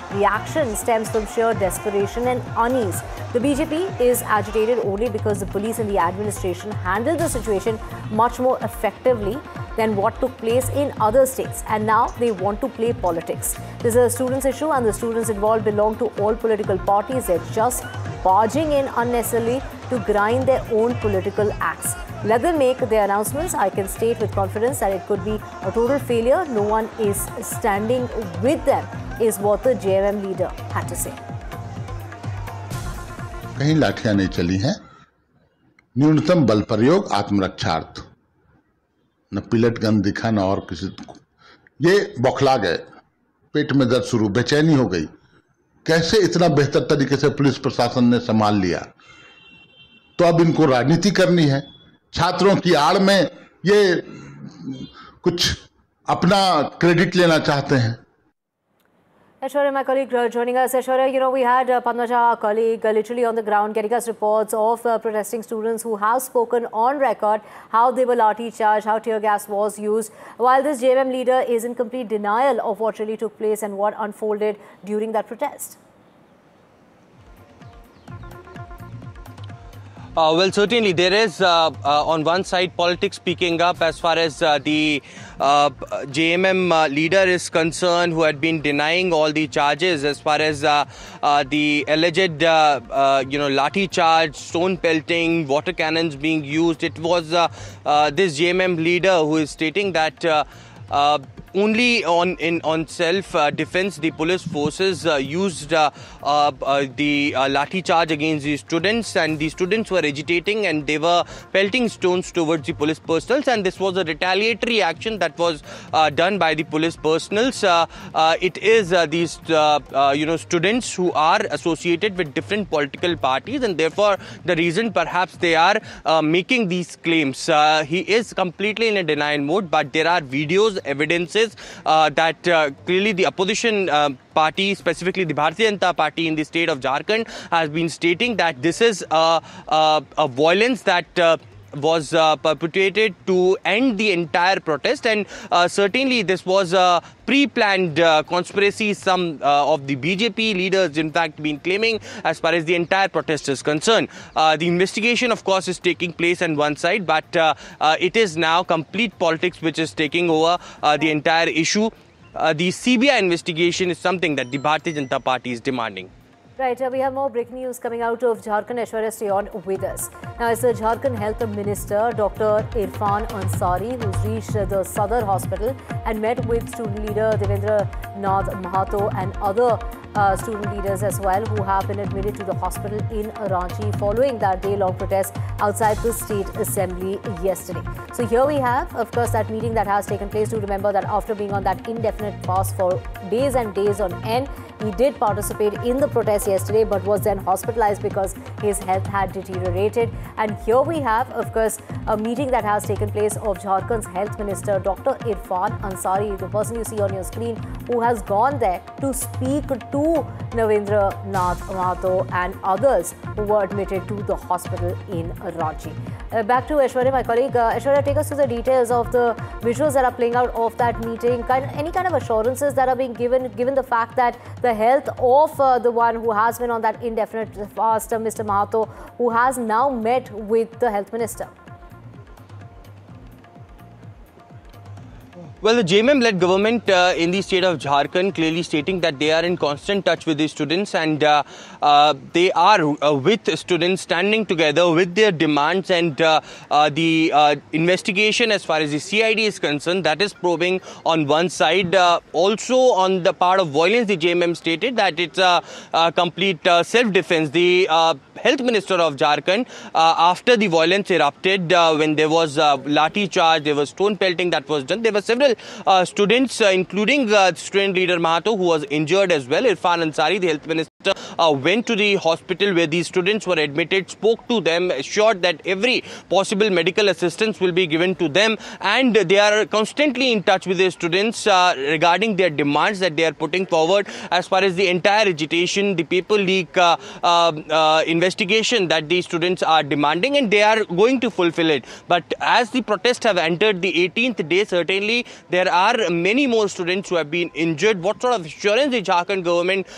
The action stems from sheer desperation and unease. The BJP is agitated only because the police and the administration handled the situation much more effectively than what took place in other states, and now they want to play politics. This is a students' issue, and the students involved belong to all political parties. They're just barging in unnecessarily to grind their own political acts. Let them make their announcements. I can state with confidence that it could be a total failure. No one is standing with them, is what the JMM leader had to say. कहीं लाठियां नहीं चली हैं, न्यूनतम बल प्रयोग आत्मरक्षार्थ, न pellet gun दिखा न और किसी को। ये बौखला गए, पेट में दर्द शुरू, बेचैनी हो गई। कैसे इतना बेहतर तरीके से पुलिस प्रशासन ने संभाल लिया। तो अब इनको राजनीति करनी है। छात्रों की आड़ में ये कुछ अपना क्रेडिट लेना चाहते हैं। Aishwarya, my colleague, joining us. Aishwarya, we had Padmaja, our colleague, literally on the ground getting us reports of protesting students who have spoken on record how they were lathi charged, how tear gas was used, while this JMM leader is in complete denial of what really took place and what unfolded during that protest. Well, certainly there is on one side politics speaking up as far as the JMM leader is concerned, who had been denying all the charges as far as the alleged lathi charge, stone pelting, water cannons being used. It was this JMM leader who is stating that only on self-defense, the police forces used the lathi charge against the students, and the students were agitating and they were pelting stones towards the police personals, and this was a retaliatory action that was done by the police personals. It is these students who are associated with different political parties, and therefore the reason perhaps they are making these claims. He is completely in a denial mode, but there are videos, evidences that clearly the opposition party, specifically the Bharatiya Janata Party in the state of Jharkhand, has been stating that this is a violence that was perpetrated to end the entire protest, and certainly this was a pre-planned conspiracy. Some of the BJP leaders in fact been claiming as far as the entire protest is concerned. The investigation of course is taking place on one side, but it is now complete politics which is taking over the entire issue. The CBI investigation is something that the Bharatiya Janata Party is demanding. Right, we have more breaking news coming out of Jharkhand. Aishwarya, stay on with us. Now, it's the Jharkhand Health Minister, Dr. Irfan Ansari, who's reached the Sadar Hospital and met with student leader Devendra Nath Mahato and other student leaders as well, who have been admitted to the hospital in Ranchi following that day-long protest outside the State Assembly yesterday. So here we have, of course, that meeting that has taken place. Do remember that after being on that indefinite fast for days and days on end, he did participate in the protest yesterday, but was then hospitalized because his health had deteriorated. And here we have, of course, a meeting that has taken place of Jharkhand's Health Minister, Dr. Irfan Ansari, the person you see on your screen, who has gone there to speak to Devendra Nath Mahato and others who were admitted to the hospital in Ranchi. Back to Aishwarya, my colleague. Aishwarya, take us through the details of the visuals that are playing out of that meeting. Any kind of assurances that are being given the fact that the health of the one who has been on that indefinite fast, Mr. Mahato, who has now met with the Health Minister? Well, the JMM-led government in the state of Jharkhand clearly stating that they are in constant touch with the students, and they are with students, standing together with their demands, and the investigation as far as the CID is concerned, that is probing on one side. Also on the part of violence, the JMM stated that it's a complete self-defense. The Health Minister of Jharkhand, after the violence erupted, when there was lathi charge, there was stone pelting that was done, there were several students, including student leader Mahato, who was injured as well. Irfan Ansari, the Health Minister, went to the hospital where these students were admitted, spoke to them, assured that every possible medical assistance will be given to them, and they are constantly in touch with their students regarding their demands that they are putting forward as far as the entire agitation, the paper leak investigation that the students are demanding, and they are going to fulfill it. But as the protests have entered the 18th day, certainly there are many more students who have been injured. What sort of assurance the Jharkhand government